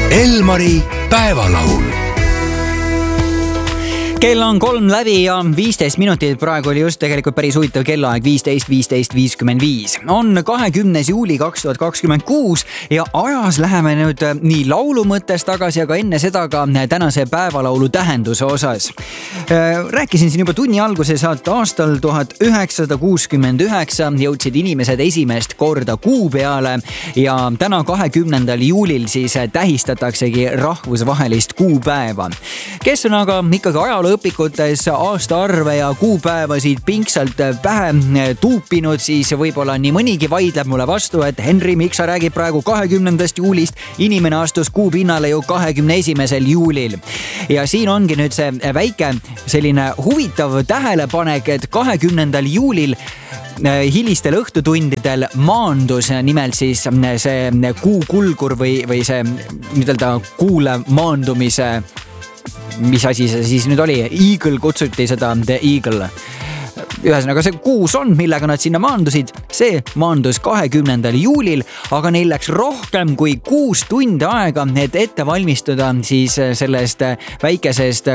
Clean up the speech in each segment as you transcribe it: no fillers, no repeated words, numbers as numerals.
Elmari päevalaul. Kell on 3 läbi ja 15 minutit. Praegu oli just tegelikult päris huvitav kellaaeg 15.55. On 20. juuli 2026 ja ajas läheme nüüd nii laulu mõttes tagasi, aga enne seda ka tänase päevalaulu tähenduse osas. Rääkisin siin juba tunni alguses, et aastal 1969 jõudsid inimesed esimest korda kuu peale ja täna 20. juulil siis tähistataksegi rahvusvahelist kuupäeva. Kes on aga ikkagi ajalooõpikutes aastaarve ja kuupäevasid pinksalt pähe tuupinud, siis võib-olla nii mõnigi vaidleb mulle vastu, et Henri, miks sa räägid praegu 20. juulist? Inimene astus kuu pinnale ju 21. juulil. Ja siin ongi nüüd see väike selline huvitav tähelepanek, et 20. juulil hilistel õhtutundidel maandus nimelt siis see kuukulgur või see kuule maandumise, mis asi see siis nüüd oli? Eagle kutsuti seda, The Eagle. Ühesõnaga see kuusond, millega nad sinna maandusid, see maandus 20. juulil, aga neil läks rohkem kui 6 tundi aega, et ette valmistuda siis sellest väikesest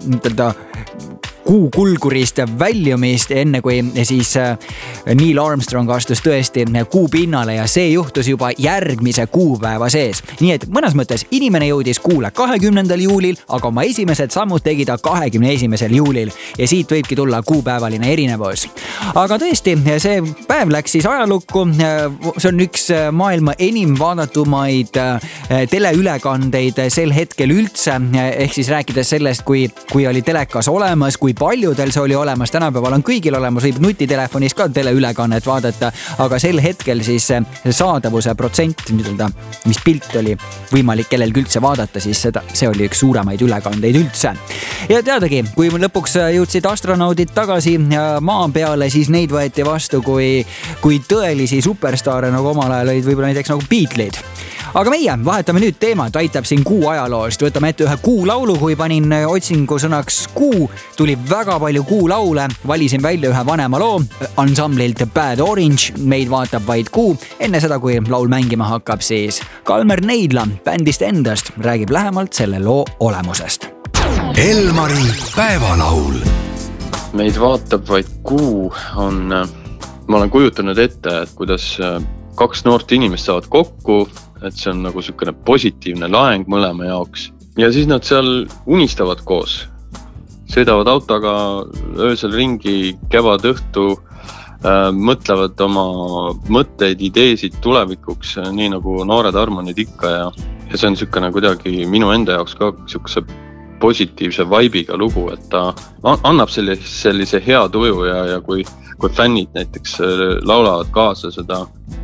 kuukulgurist väljumist, enne kui siis Neil Armstrong astus tõesti kuu pinnale ja see juhtus juba järgmise kuupäeva sees. Nii et mõnes mõttes inimene jõudis kuule 20. juulil, aga oma esimesed sammud tegi ta 21. juulil ja siit võibki tulla kuupäevaline erinevus. Aga tõesti, see päev läks siis ajalukku. See on üks maailma enim vaadatumaid teleülekandeid sel hetkel üldse, ehk siis rääkides sellest, kui oli telekas olemas, kui paljudel see oli olemas, tänapäeval on kõigil olemas, võib nutitelefonis ka teleülekannet vaadata, aga sel hetkel siis saadavuse protsent, mis pilt oli võimalik kellelgi üldse vaadata, siis see oli üks suuremaid ülekandeid üldse. Ja teadagi, kui lõpuks jõudsid astronaudid tagasi maa peale, siis neid võeti vastu kui tõelisi superstaare, nagu omal ajal olid võib-olla näiteks nagu Beatleid. Aga meie vahetame nüüd teemat, aitab siin kuu ajaloost. Võtame ette ühe kuulaulu, kui panin otsingu sõnaks kuu, tuli väga palju kuulaule, valisin välja ühe vanema loo ansamblilt Bad Orange, meid vaatab vaid kuu. Enne seda, kui laul mängima hakkab, siis Kalmer Neidla bändist endast räägib lähemalt selle loo olemusest. Elmari päevalaul. Meid vaatab vaid kuu on, ma olen kujutanud ette, et kuidas 2 noort inimest saavad kokku, et see on nagu sükene positiivne laeng mõlema jaoks. Ja siis nad seal unistavad koos. Sõidavad autoga öösel ringi, kevad õhtu, mõtlevad oma mõtteid, ideesid tulevikuks, nii nagu noored harmonid ikka. Ja see on sükene kuidagi minu enda jaoks ka sükese positiivse vaibiga lugu, et ta annab sellise hea tuju ja kui fännid näiteks laulavad kaasa seda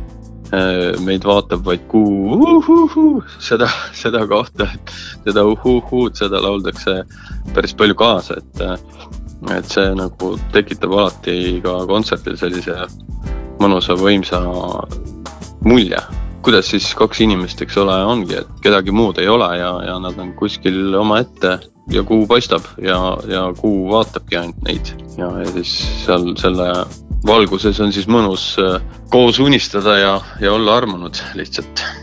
meid vaatab vaid kuu, seda kohta, et seda seda lauldakse päris palju kaasa, et see nagu tekitab alati ka kontserdil sellise mõnusa võimsa mulje. Kuidas siis 2 inimest, eks ole, ongi, et kedagi muud ei ole ja nad on kuskil oma ette ja kuu paistab ja kuu vaatabki ainult neid ja siis seal selle valguses on siis mõnus koos unistada ja olla armunud lihtsalt.